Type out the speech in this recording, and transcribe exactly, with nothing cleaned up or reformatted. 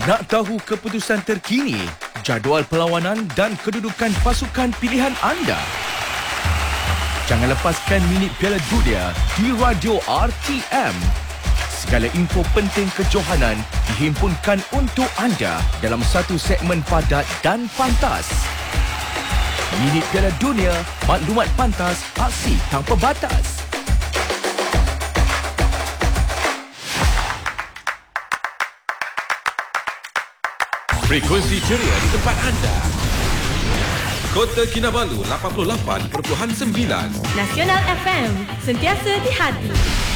Nak tahu keputusan terkini, jadual perlawanan dan kedudukan pasukan pilihan anda? Jangan lepaskan minit Piala Dunia di Radio R T M. Segala info penting kejohanan dihimpunkan untuk anda dalam satu segmen padat dan pantas. Minit Piala Dunia, maklumat pantas, aksi tanpa batas. Frekuensi ceria di tempat anda. Kota Kinabalu lapan puluh lapan perpuluhan sembilan. Nasional F M, sentiasa di hati.